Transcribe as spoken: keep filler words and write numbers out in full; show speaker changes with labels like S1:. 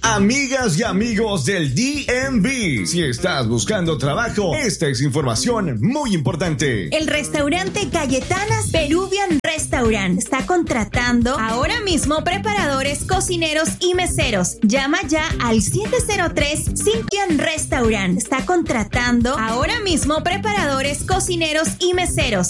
S1: Amigas y amigos del D M V, si estás buscando trabajo, esta es información muy importante.
S2: El restaurante Cayetanas Peruvian Restaurant está contratando ahora mismo preparadores, cocineros y meseros. Llama ya al siete cero tres Cintian Restaurant. Está contratando ahora mismo preparadores, cocineros y meseros.